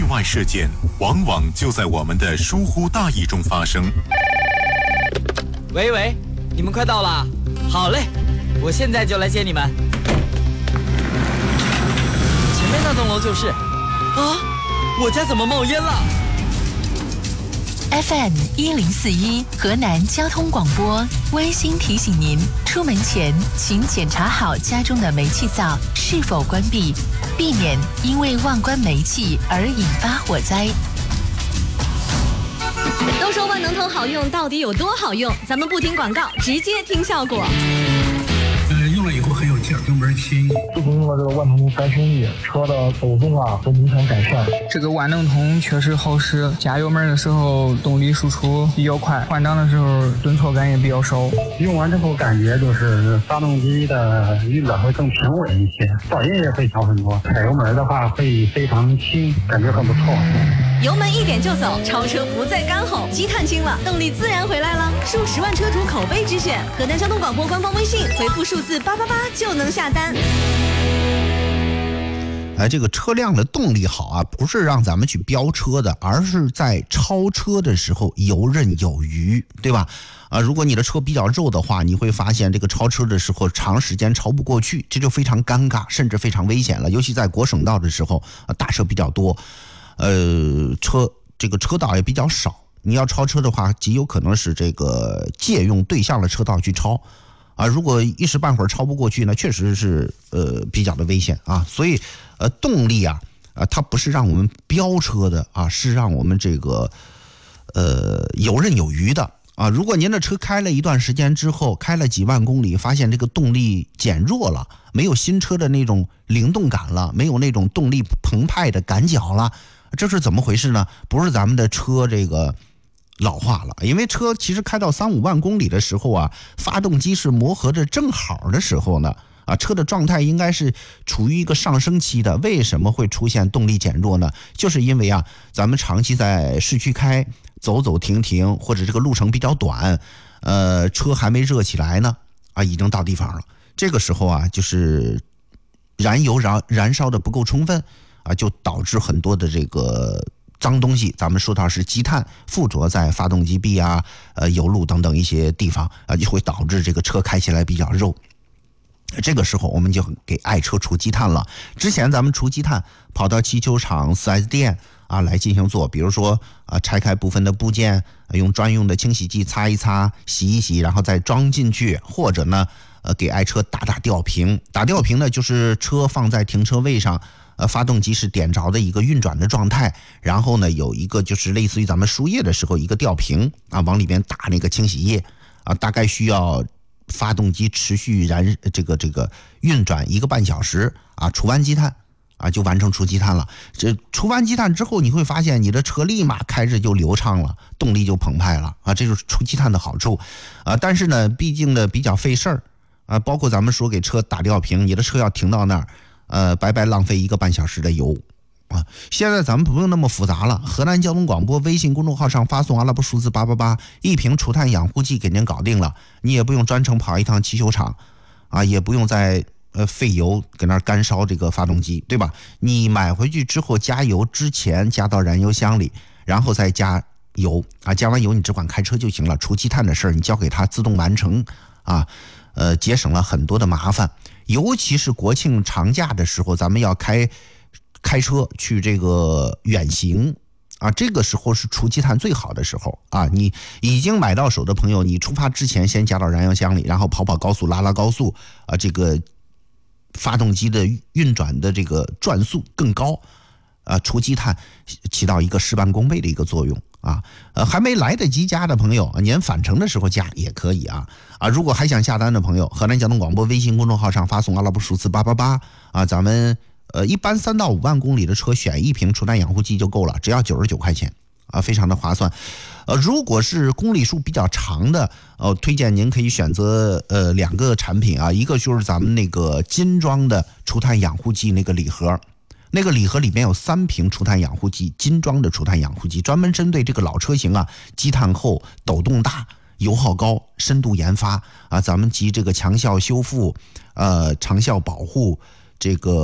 外事件往往就在我们的疏忽大意中发生。 喂，你们快到了？好嘞，我现在就来接你们。前面那栋楼就是。啊，我家怎么冒烟了 ？FM 1041河南交通广播温馨提醒您：出门前请检查好家中的煤气灶是否关闭，避免因为忘关煤气而引发火灾。 都说万能通好用，到底有多好用？咱们不听广告，直接听效果。 用了以后很有劲儿，油门轻。 自从用了这个万能通3升1，车的抖动啊都明显改善。 这个万能通确实好使，加油门的时候动力输出比较快，换挡的时候顿挫感也比较少。 用完之后感觉就是发动机的运转会更平稳一些，噪音也会小很多。踩油门的话会非常轻，感觉很不错。 油门一点就走，超车不再干吼，积碳轻了，动力自然回来了。数10万车主口碑之选，河南交通广播官方微信回复数字888就能下单。 这个车辆的动力好啊，不是让咱们去飙车的，而是在超车的时候游刃有余，对吧？如果你的车比较肉的话，你会发现这个超车的时候长时间超不过去，这就非常尴尬，甚至非常危险了。尤其在国省道的时候，大车比较多，这个车道也比较少，你要超车的话，极有可能是这个借用对向的车道去超。如果一时半会儿超不过去呢，确实是比较的危险啊。所以动力啊它不是让我们飙车的啊，是让我们这个游刃有余的啊。如果您的车开了一段时间之后，开了几万公里，发现这个动力减弱了，没有新车的那种灵动感了，没有那种动力澎湃的感脚了，这是怎么回事呢？不是咱们的车这个老化了，因为车其实开到3-5万公里的时候啊，发动机是磨合着正好的时候呢，车的状态应该是处于一个上升期的。为什么会出现动力减弱呢？就是因为咱们长期在市区开，走走停停，或者这个路程比较短，车还没热起来呢，已经到地方了。这个时候就是燃油燃烧的不够充分，就导致很多的这个脏东西，咱们说到是积碳附着在发动机壁油路等等一些地方，就会导致这个车开起来比较肉。这个时候我们就给爱车除积碳了。之前咱们除积碳跑到汽修厂 4S 店来进行做，比如说拆开部分的部件，用专用的清洗剂擦一擦，洗一洗，然后再装进去，或者呢给爱车打吊瓶。打吊瓶呢就是车放在停车位上，发动机是点着的一个运转的状态，然后呢有一个就是类似于咱们输液的时候一个吊瓶往里面打那个清洗液大概需要发动机持续这个运转1个半小时除完积碳就完成除积碳了。这除完积碳之后，你会发现你的车立马开着就流畅了，动力就澎湃了这就是除积碳的好处但是呢毕竟呢比较费事儿包括咱们说给车打吊瓶，你的车要停到那儿白白浪费1个半小时的油现在咱们不用那么复杂了，河南交通广播微信公众号上发送阿拉伯数字888，一瓶除碳养护剂给您搞定了，你也不用专程跑一趟汽修厂也不用再费油给那儿干烧这个发动机，对吧？你买回去之后加油之前加到燃油箱里，然后再加油加完油你只管开车就行了，除积碳的事儿你交给它自动完成节省了很多的麻烦。尤其是国庆长假的时候，咱们要开车去这个远行这个时候是除积碳最好的时候你已经买到手的朋友，你出发之前先加到燃油箱里，然后跑高速拉高速这个发动机的运转的这个转速更高除积碳起到一个事半功倍的一个作用还没来得及加的朋友，您返程的时候加也可以如果还想下单的朋友，河南交通广播微信公众号上发送阿拉伯数字888咱们一般3到5万公里的车选一瓶除碳养护剂就够了，只要99块钱非常的划算。如果是公里数比较长的推荐您可以选择2个产品一个就是咱们那个精装的除碳养护剂那个礼盒，那个礼盒里面有3瓶除碳养护剂，精装的除碳养护剂，专门针对这个老车型积碳厚、抖动大、油耗高，深度研发咱们集这个强效修复长效保护这个